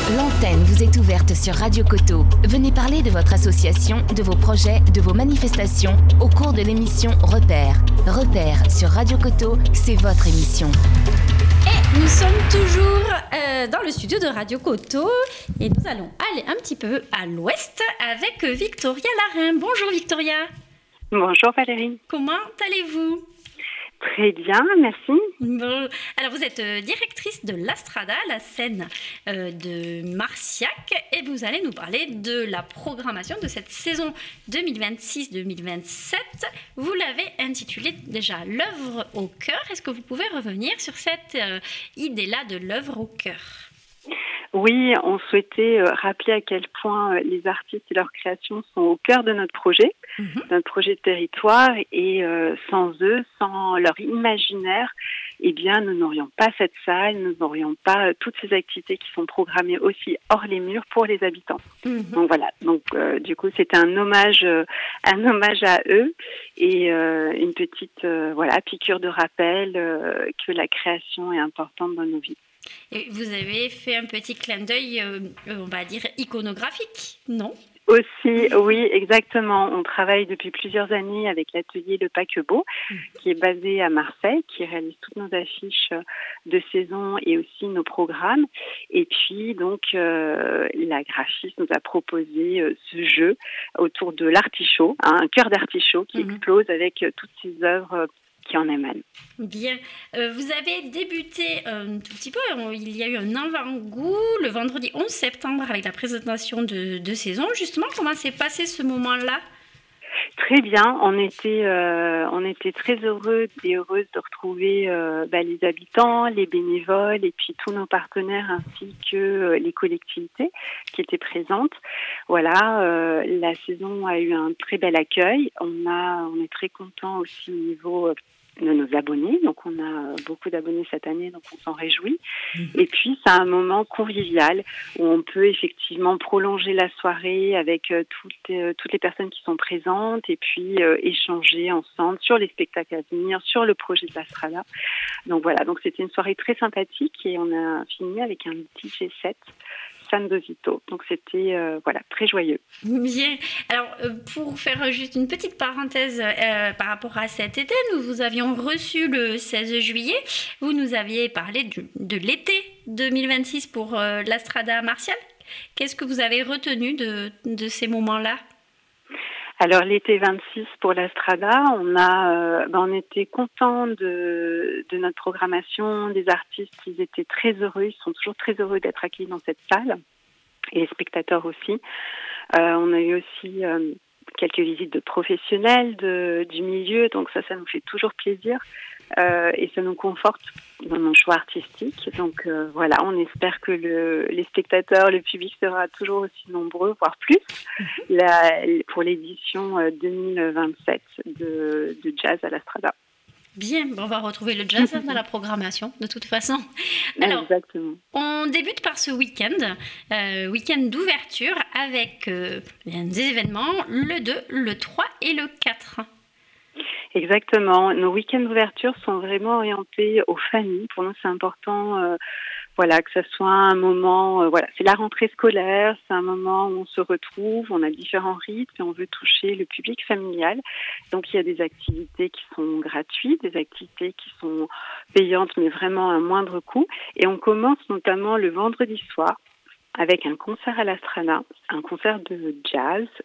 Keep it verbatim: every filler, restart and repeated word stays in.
L'antenne vous est ouverte sur Radio Coteau. Venez parler de votre association, de vos projets, de vos manifestations au cours de l'émission Repères. Repères sur Radio Coteau, c'est votre émission. Et nous sommes toujours euh, dans le studio de Radio Coteau et nous allons aller un petit peu à l'ouest avec Victoria Larin. Bonjour Victoria. Bonjour Valérie. Comment allez-vous ? Très bien, merci. Bon, alors vous êtes directrice de l'Astrada, la scène euh, de Marciac, et vous allez nous parler de la programmation de cette saison deux mille vingt-six deux mille vingt-sept. Vous l'avez intitulée déjà l'œuvre au cœur. Est-ce que vous pouvez revenir sur cette euh, idée-là de l'œuvre au cœur ? Oui, on souhaitait rappeler à quel point les artistes et leurs créations sont au cœur de notre projet, mmh. notre projet de territoire, et euh, sans eux, sans leur imaginaire, eh bien, nous n'aurions pas cette salle, nous n'aurions pas toutes ces activités qui sont programmées aussi hors les murs pour les habitants. Mmh. Donc voilà, donc euh, du coup, c'était un hommage, euh, un hommage à eux et euh, une petite euh, voilà piqûre de rappel euh, que la création est importante dans nos vies. Et vous avez fait un petit clin d'œil, euh, on va dire, iconographique, non ? Aussi, oui, exactement. On travaille depuis plusieurs années avec l'atelier Le Paquebot, mmh. qui est basé à Marseille, qui réalise toutes nos affiches de saison et aussi nos programmes. Et puis, donc, euh, la graphiste nous a proposé euh, ce jeu autour de l'artichaut, hein, un cœur d'artichaut qui mmh. explose avec euh, toutes ces œuvres qui en émanent. Bien. Euh, vous avez débuté un tout petit peu, il y a eu un avant-goût le vendredi onze septembre avec la présentation de, de saison. Justement, comment s'est passé ce moment-là ? Très bien, on était, euh, on était très heureux et heureuses de retrouver euh, bah, les habitants, les bénévoles et puis tous nos partenaires ainsi que euh, les collectivités qui étaient présentes. Voilà, euh, la saison a eu un très bel accueil. On a, on est très contents aussi au niveau euh, de nos abonnés, donc on a beaucoup d'abonnés cette année, donc on s'en réjouit. Mmh. Et puis c'est un moment convivial où on peut effectivement prolonger la soirée avec euh, toutes, euh, toutes les personnes qui sont présentes et puis euh, échanger ensemble sur les spectacles à venir, sur le projet de l'Astrada. Donc voilà, donc c'était une soirée très sympathique et on a fini avec un D J set. San Dosito. Donc c'était euh, voilà très joyeux. Bien. Alors euh, pour faire juste une petite parenthèse euh, par rapport à cet été, nous vous avions reçu le seize juillet. Vous nous aviez parlé de, de l'été deux mille vingt-six pour euh, l'Astrada Martial. Qu'est-ce que vous avez retenu de, de ces moments-là ? Alors l'été vingt-six pour l'Astrada, on a, euh, ben, on était contents de, de notre programmation, des artistes, ils étaient très heureux, ils sont toujours très heureux d'être accueillis dans cette salle, et les spectateurs aussi. Euh, on a eu aussi euh, quelques visites de professionnels de, du milieu, donc ça, ça nous fait toujours plaisir. Euh, et ça nous conforte dans nos choix artistiques. Donc euh, voilà, on espère que le, les spectateurs, le public sera toujours aussi nombreux, voire plus, la, pour l'édition deux mille vingt-sept de, de Jazz à l'Astrada. Bien, on va retrouver le jazz dans la programmation, de toute façon. Alors, exactement. On débute par ce week-end, euh, week-end d'ouverture avec euh, des événements le deux, le trois et le quatre. Exactement. Nos week-ends d'ouverture sont vraiment orientés aux familles. Pour nous, c'est important, euh, voilà, que ce soit un moment, euh, voilà, c'est la rentrée scolaire, c'est un moment où on se retrouve, on a différents rythmes et on veut toucher le public familial. Donc, il y a des activités qui sont gratuites, des activités qui sont payantes, mais vraiment à un moindre coût. Et on commence notamment le vendredi soir avec un concert à l'Astrada, un concert de jazz